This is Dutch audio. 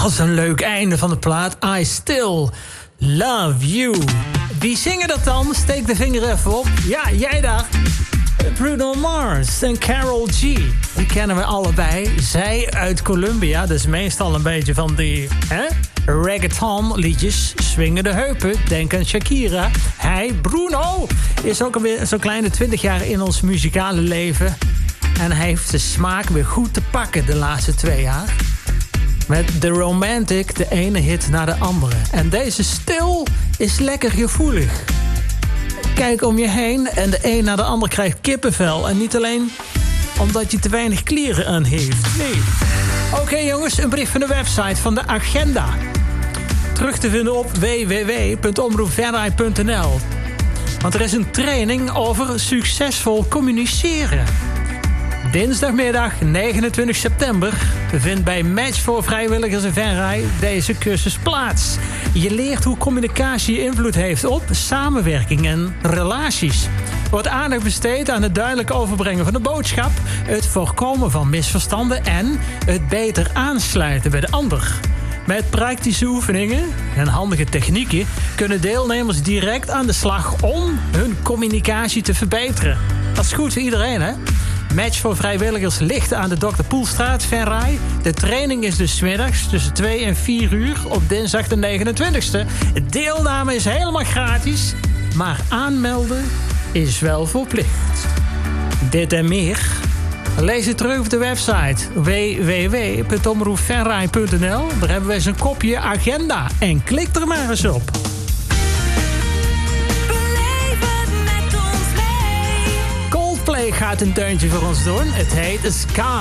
Dat is een leuk einde van de plaat. I Still Love You. Wie zingen dat dan? Steek de vinger even op. Ja, jij daar. Bruno Mars en Karol G. Die kennen we allebei. Zij uit Colombia. Dus meestal een beetje van die reggaeton liedjes. Swingende heupen. Denk aan Shakira. Hij, Bruno, is ook alweer zo'n kleine 20 jaar in ons muzikale leven. En hij heeft de smaak weer goed te pakken de laatste 2 jaar. Met The Romantic, de ene hit naar de andere. En deze Still is lekker gevoelig. Kijk om je heen en de een naar de ander krijgt kippenvel. En niet alleen omdat je te weinig klieren aan heeft. Nee. Oké, jongens, een brief van de website van de agenda. Terug te vinden op www.omroepverrij.nl. Want er is een training over succesvol communiceren. Dinsdagmiddag 29 september vindt bij Match voor Vrijwilligers in Venray deze cursus plaats. Je leert hoe communicatie invloed heeft op samenwerking en relaties. Er wordt aandacht besteed aan het duidelijk overbrengen van de boodschap, het voorkomen van misverstanden en het beter aansluiten bij de ander. Met praktische oefeningen en handige technieken kunnen deelnemers direct aan de slag om hun communicatie te verbeteren. Dat is goed voor iedereen, hè? Match voor Vrijwilligers ligt aan de Dr. Poelstraat, Venray. De training is dus 's middags tussen 2 en 4 uur op dinsdag de 29e. Deelname is helemaal gratis, maar aanmelden is wel verplicht. Dit en meer lees het terug op de website www.omroepvenray.nl. Daar hebben we eens een kopje agenda en klik er maar eens op. Coldplay gaat een deuntje voor ons doen. Het heet Sky.